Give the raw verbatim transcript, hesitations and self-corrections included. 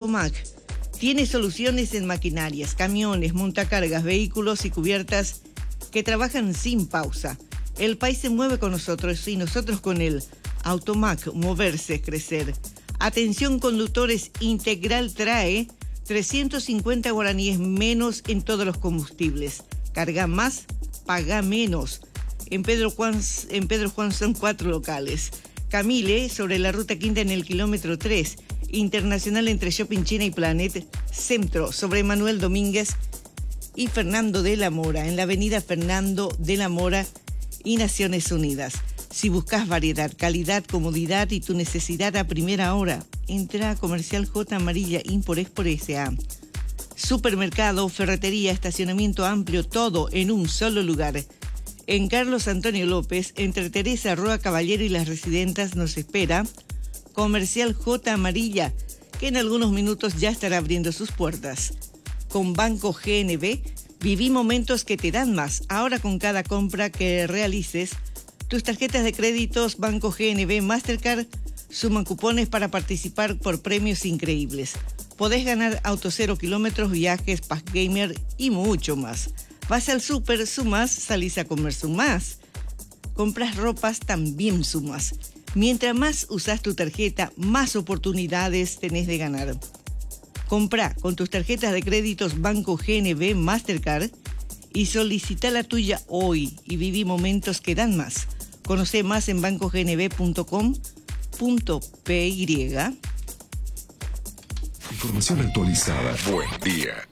Automac tiene soluciones en maquinarias, camiones, montacargas, vehículos y cubiertas que trabajan sin pausa. El país se mueve con nosotros y nosotros con él. Automac, moverse es crecer. Atención conductores, Integral trae trescientos cincuenta guaraníes menos en todos los combustibles. Carga más, paga menos. En Pedro Juan, en Pedro Juan son cuatro locales. Camile, sobre la Ruta Quinta en el kilómetro tres. Internacional entre Shopping China y Planet. Centro, sobre Manuel Domínguez y Fernando de la Mora, en la avenida Fernando de la Mora y Naciones Unidas. Si buscas variedad, calidad, comodidad y tu necesidad a primera hora, entra a Comercial J Amarilla Impor-Export S A Supermercado, ferretería, estacionamiento amplio, todo en un solo lugar. En Carlos Antonio López, entre Teresa Roa Caballero y las Residentas, nos espera Comercial J Amarilla, que en algunos minutos ya estará abriendo sus puertas. Con Banco G N B, viví momentos que te dan más. Ahora con cada compra que realices, tus tarjetas de créditos Banco G N B Mastercard suman cupones para participar por premios increíbles. Podés ganar auto cero kilómetros, viajes, pack gamer y mucho más. Vas al súper, sumás, salís a comer, sumás. Compras ropas, también sumas. Mientras más usás tu tarjeta, más oportunidades tenés de ganar. Comprá con tus tarjetas de créditos Banco G N B Mastercard y solicita la tuya hoy y viví momentos que dan más. Conoce más en banco g n b punto com punto p y. Información actualizada. Buen día.